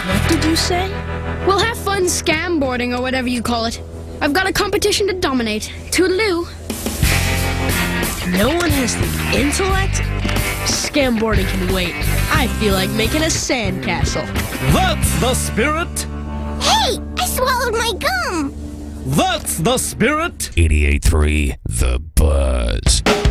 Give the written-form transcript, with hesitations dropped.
What did you say? We'll have fun scamboarding or whatever you call it. I've got a competition to dominate. Toodaloo. No one has the intellect? Scamboarding can wait. I feel like making a sandcastle. That's the spirit! Hey, I swallowed my gum. That's the spirit! 88.3 The Buzz.